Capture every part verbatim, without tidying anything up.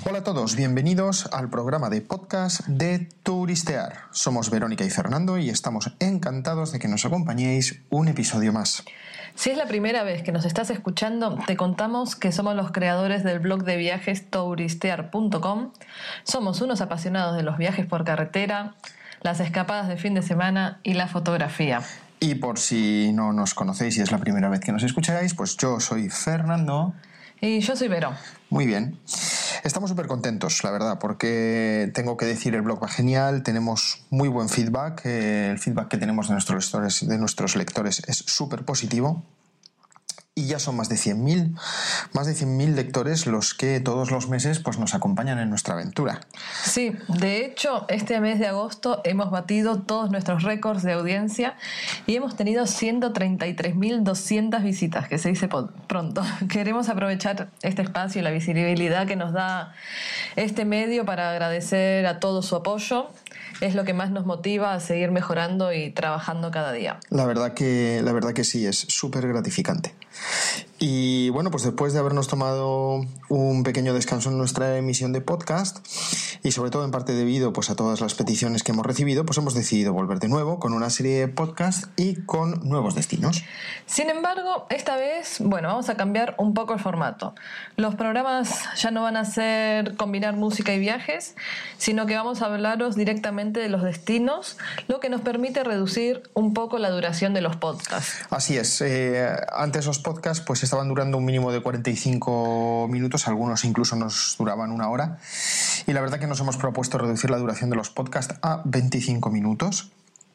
Hola a todos, bienvenidos al programa de podcast de Touristear. Somos Verónica y Fernando y estamos encantados de que nos acompañéis un episodio más. Si es la primera vez que nos estás escuchando, te contamos que somos los creadores del blog de viajes touristear punto com. Somos unos apasionados de los viajes por carretera, las escapadas de fin de semana y la fotografía. Y por si no nos conocéis y es la primera vez que nos escucháis, pues yo soy Fernando. Y yo soy Vero. Muy bien. Estamos súper contentos, la verdad, porque tengo que decir, el blog va genial, tenemos muy buen feedback, eh, el feedback que tenemos de nuestros lectores, de nuestros lectores es súper positivo. Y ya son más de cien mil, más de cien mil lectores los que todos los meses pues, nos acompañan en nuestra aventura. Sí, de hecho, este mes de agosto hemos batido todos nuestros récords de audiencia y hemos tenido ciento treinta y tres mil doscientas visitas, que se dice pronto. Queremos aprovechar este espacio y la visibilidad que nos da este medio para agradecer a todo su apoyo. Es lo que más nos motiva a seguir mejorando y trabajando cada día. La verdad que, la verdad que sí, es súper gratificante. Y bueno, pues después de habernos tomado un pequeño descanso en nuestra emisión de podcast y sobre todo en parte debido pues, a todas las peticiones que hemos recibido, pues hemos decidido volver de nuevo con una serie de podcast y con nuevos destinos. Sin embargo, esta vez, bueno, vamos a cambiar un poco el formato. Los programas ya no van a ser combinar música y viajes, sino que vamos a hablaros directamente de los destinos, lo que nos permite reducir un poco la duración de los podcasts. Así es. Eh, antes los podcasts pues estaban durando un mínimo de cuarenta y cinco minutos, algunos incluso nos duraban una hora. Y la verdad que nos hemos propuesto reducir la duración de los podcasts a veinticinco minutos.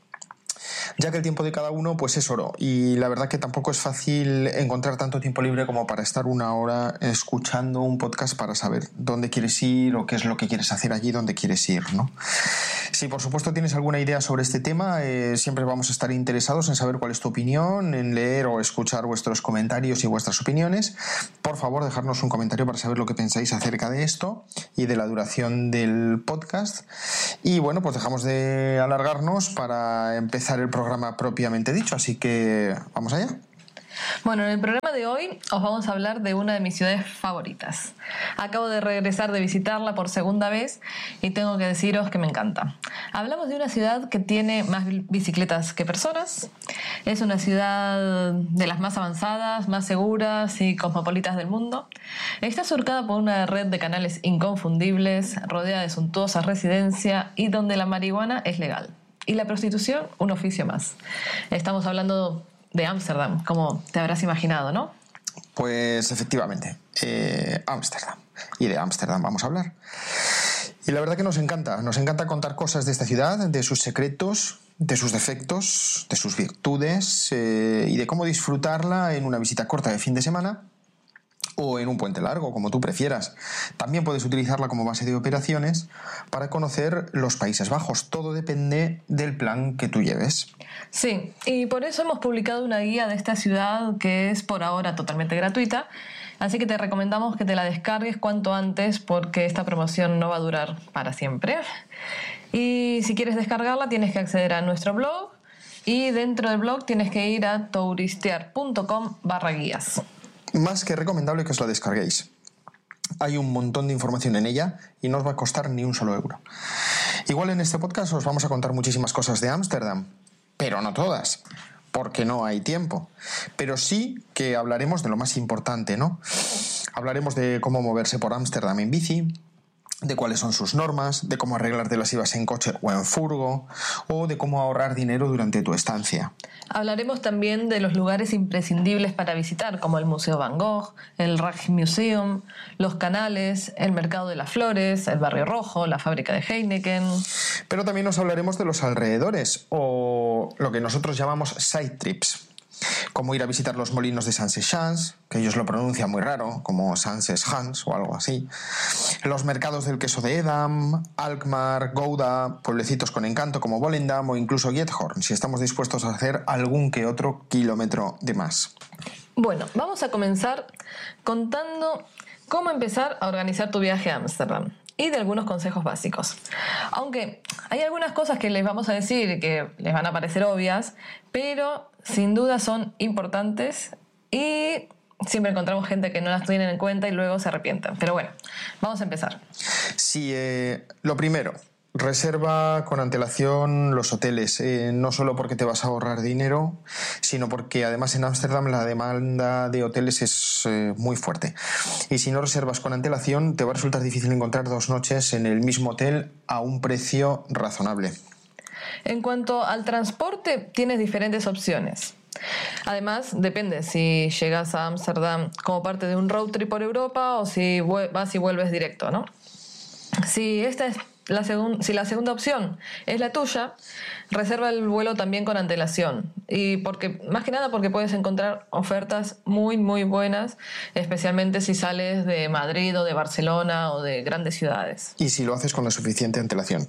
Ya que el tiempo de cada uno pues es oro y la verdad que tampoco es fácil encontrar tanto tiempo libre como para estar una hora escuchando un podcast para saber dónde quieres ir o qué es lo que quieres hacer allí donde quieres ir, ¿no? Si por supuesto tienes alguna idea sobre este tema, eh, siempre vamos a estar interesados en saber cuál es tu opinión, en leer o escuchar vuestros comentarios y vuestras opiniones. Por favor, dejarnos un comentario para saber lo que pensáis acerca de esto y de la duración del podcast. Y bueno, pues dejamos de alargarnos para empezar el programa propiamente dicho, así que vamos allá. Bueno, en el programa de hoy os vamos a hablar de una de mis ciudades favoritas. Acabo de regresar de visitarla por segunda vez y tengo que deciros que me encanta. Hablamos de una ciudad que tiene más bicicletas que personas. Es una ciudad de las más avanzadas, más seguras y cosmopolitas del mundo. Está surcada por una red de canales inconfundibles, rodeada de suntuosas residencias y donde la marihuana es legal. Y la prostitución, un oficio más. Estamos hablando de Ámsterdam, como te habrás imaginado, ¿no? Pues efectivamente, eh, Ámsterdam. Y de Ámsterdam vamos a hablar. Y la verdad que nos encanta, nos encanta contar cosas de esta ciudad, de sus secretos, de sus defectos, de sus virtudes eh, y de cómo disfrutarla en una visita corta de fin de semana o en un puente largo, como tú prefieras. También puedes utilizarla como base de operaciones para conocer los Países Bajos. Todo depende del plan que tú lleves. Sí, y por eso hemos publicado una guía de esta ciudad que es por ahora totalmente gratuita, así que te recomendamos que te la descargues cuanto antes porque esta promoción no va a durar para siempre. Y si quieres descargarla tienes que acceder a nuestro blog y dentro del blog tienes que ir a touristear punto com barra guías. Más que recomendable que os la descarguéis. Hay un montón de información en ella y no os va a costar ni un solo euro. Igual en este podcast os vamos a contar muchísimas cosas de Ámsterdam, pero no todas, porque no hay tiempo. Pero sí que hablaremos de lo más importante, ¿no? Hablaremos de cómo moverse por Ámsterdam en bici, de cuáles son sus normas, de cómo arreglarte las ibas en coche o en furgo, o de cómo ahorrar dinero durante tu estancia. Hablaremos también de los lugares imprescindibles para visitar, como el Museo Van Gogh, el Rijksmuseum, los canales, el Mercado de las Flores, el Barrio Rojo, la fábrica de Heineken. Pero también nos hablaremos de los alrededores, o lo que nosotros llamamos side trips. Como ir a visitar los molinos de Sanses-Chans, que ellos lo pronuncian muy raro, como Sanses-Hans o algo así. Los mercados del queso de Edam, Alkmaar, Gouda, pueblecitos con encanto como Volendam o incluso Giethoorn, si estamos dispuestos a hacer algún que otro kilómetro de más. Bueno, vamos a comenzar contando cómo empezar a organizar tu viaje a Ámsterdam y de algunos consejos básicos. Aunque hay algunas cosas que les vamos a decir que les van a parecer obvias, pero sin duda son importantes y siempre encontramos gente que no las tienen en cuenta y luego se arrepienten. Pero bueno, vamos a empezar. Sí, eh, lo primero, reserva con antelación los hoteles, eh, no solo porque te vas a ahorrar dinero, sino porque además en Ámsterdam la demanda de hoteles es eh, muy fuerte. Y si no reservas con antelación, te va a resultar difícil encontrar dos noches en el mismo hotel a un precio razonable. En cuanto al transporte, tienes diferentes opciones. Además, depende si llegas a Ámsterdam como parte de un road trip por Europa o si vas y vuelves directo, ¿no? Si esta es la segun- si la segunda opción es la tuya, reserva el vuelo también con antelación. Y porque, más que nada porque puedes encontrar ofertas muy, muy buenas, especialmente si sales de Madrid o de Barcelona o de grandes ciudades. Y si lo haces con la suficiente antelación.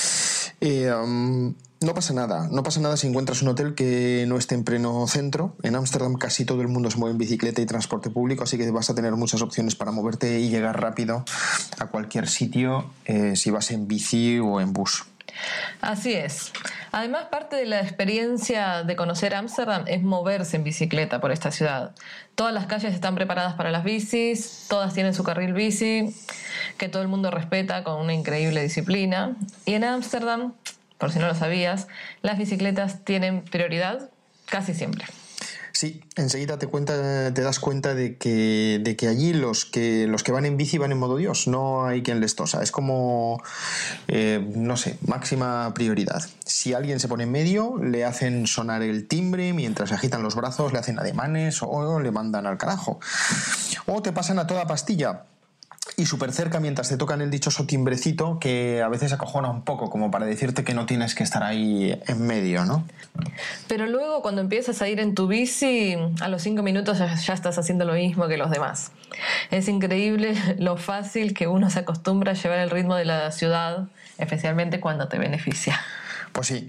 Eh, um, no pasa nada, no pasa nada si encuentras un hotel que no esté en pleno centro. En Ámsterdam casi todo el mundo se mueve en bicicleta y transporte público, así que vas a tener muchas opciones para moverte y llegar rápido a cualquier sitio eh, si vas en bici o en bus. Así es. Además, parte de la experiencia de conocer Ámsterdam es moverse en bicicleta por esta ciudad. Todas las calles están preparadas para las bicis, todas tienen su carril bici, que todo el mundo respeta con una increíble disciplina. Y en Ámsterdam, por si no lo sabías, las bicicletas tienen prioridad casi siempre. Sí, enseguida te, cuenta, te das cuenta de que, de que allí los que, los que van en bici van en modo Dios, no hay quien les tosa. Es como, eh, no sé, máxima prioridad. Si alguien se pone en medio, le hacen sonar el timbre, mientras se agitan los brazos, le hacen ademanes o le mandan al carajo. O te pasan a toda pastilla. Y súper cerca mientras te tocan el dichoso timbrecito que a veces acojona un poco, como para decirte que no tienes que estar ahí en medio, ¿no? Pero luego cuando empiezas a ir en tu bici, a los cinco minutos ya, ya estás haciendo lo mismo que los demás. Es increíble lo fácil que uno se acostumbra a llevar el ritmo de la ciudad, especialmente cuando te beneficia. Pues sí.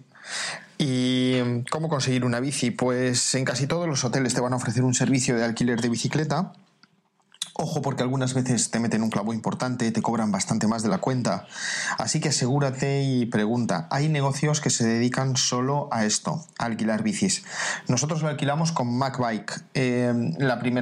¿Y cómo conseguir una bici? Pues en casi todos los hoteles te van a ofrecer un servicio de alquiler de bicicleta. Ojo, porque algunas veces te meten un clavo importante, te cobran bastante más de la cuenta. Así que asegúrate y pregunta. Hay negocios que se dedican solo a esto, a alquilar bicis. Nosotros lo alquilamos con MacBike. Eh, la primera